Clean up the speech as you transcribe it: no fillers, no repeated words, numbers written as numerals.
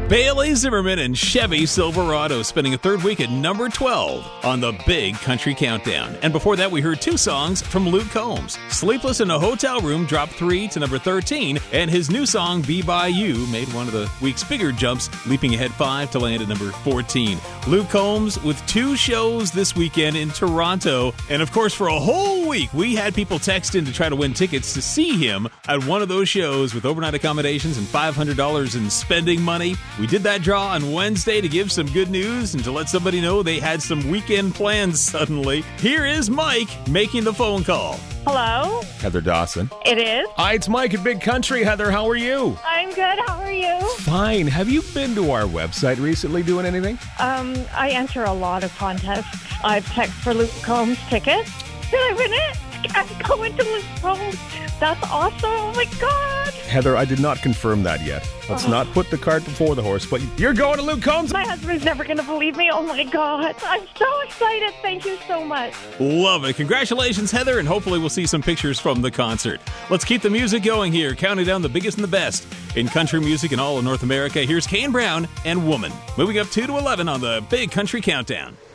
Bailey Zimmerman and Chevy Silverado spending a third week at number 12 on the Big Country Countdown. And before that, we heard two songs from Luke Combs. Sleepless in a Hotel Room dropped 3 to number 13, and his new song, Be By You, made one of the week's bigger jumps, leaping ahead 5 to land at number 14. Luke Combs with 2 shows this weekend in Toronto. And of course, for a whole week, we had people text in to try to win tickets to see him at one of those shows with overnight accommodations and $500 in spending money. We did that draw on Wednesday to give some good news and to let somebody know they had some weekend plans suddenly. Here is Mike making the phone call. Hello? Heather Dawson. It is? Hi, it's Mike at Big Country. Heather, how are you? I'm good. How are you? Fine. Have you been to our website recently doing anything? I enter a lot of contests. I've texted for Luke Combs tickets. Did I win it? I'm going to Luke Combs. That's awesome. Oh, my God. Heather, I did not confirm that yet. Let's not put the cart before the horse, but you're going to Luke Combs? My husband's never going to believe me. Oh, my God. I'm so excited. Thank you so much. Love it. Congratulations, Heather, and hopefully we'll see some pictures from the concert. Let's keep the music going here, counting down the biggest and the best in country music in all of North America. Here's Kane Brown and Woman, moving up 2 to 11 on the Big Country Countdown.